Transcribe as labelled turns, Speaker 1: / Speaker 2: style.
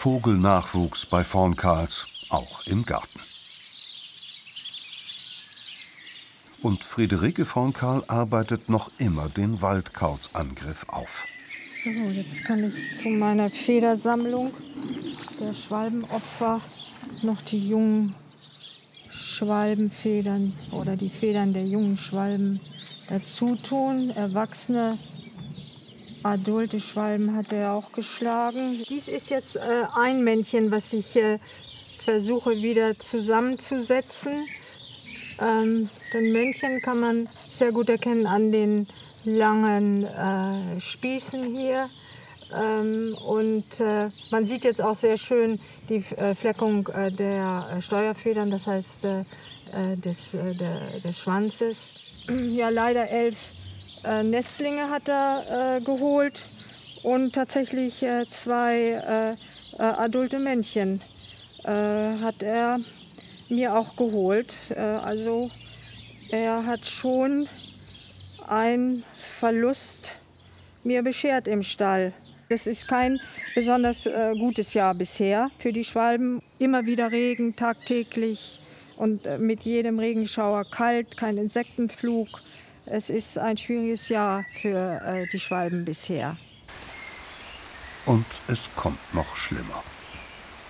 Speaker 1: Vogelnachwuchs bei Vornkals, auch im Garten. Und Friederike Vornkal arbeitet noch immer den Waldkauzangriff auf.
Speaker 2: So, jetzt kann ich zu meiner Federsammlung der Schwalbenopfer noch die jungen Schwalbenfedern oder die Federn der jungen Schwalben dazu tun. Erwachsene, adulte Schwalben hat er auch geschlagen. Dies ist jetzt ein Männchen, was ich versuche wieder zusammenzusetzen. Den Männchen kann man sehr gut erkennen an den langen Spießen hier. Man sieht jetzt auch sehr schön die Fleckung der Steuerfedern, das heißt des Schwanzes. Ja, leider 11 Nestlinge hat er geholt und tatsächlich 2 adulte Männchen hat er mir auch geholt. Also er hat schon einen Verlust mir beschert im Stall. Das ist kein besonders gutes Jahr bisher für die Schwalben. Immer wieder Regen, tagtäglich und mit jedem Regenschauer kalt, kein Insektenflug. Es ist ein schwieriges Jahr für die Schwalben bisher.
Speaker 1: Und es kommt noch schlimmer.